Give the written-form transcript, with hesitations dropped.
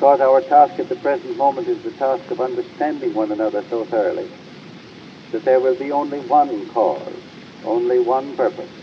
because our task at the present moment is the task of understanding one another so thoroughly that there will be only one cause, only one purpose,